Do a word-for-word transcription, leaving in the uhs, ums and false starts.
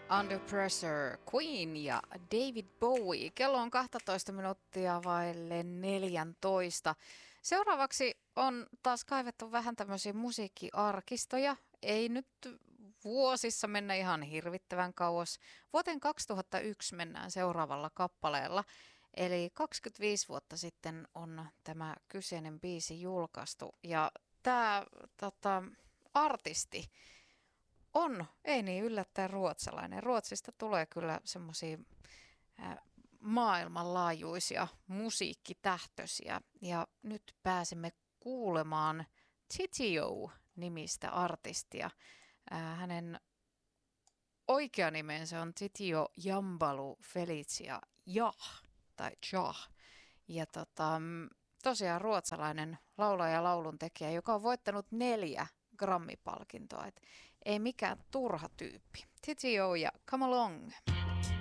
Under Pressure, Queen ja David Bowie. Kello on kaksitoista minuuttia vaille neljätoista. Seuraavaksi on taas kaivettu vähän tämmöisiä musiikkiarkistoja. Ei nyt vuosissa mennä ihan hirvittävän kauas. Vuoteen kaksituhattayksi mennään seuraavalla kappaleella. Eli kaksikymmentäviisi vuotta sitten on tämä kyseinen biisi julkaistu. Ja tämä tota, artisti on, ei niin yllättäen ruotsalainen. Ruotsista tulee kyllä semmoisia maailmanlaajuisia musiikkitähtöisiä. Ja nyt pääsemme kuulemaan Titio-nimistä artistia. Ää, hänen oikea nimensä on Titio Jambalu Felicia Jah, tai Jah. Ja tota, tosiaan ruotsalainen laulaja ja lauluntekijä, joka on voittanut neljä Grammy-palkintoa. Et ei mikään turha tyyppi. Titio ja Come Along.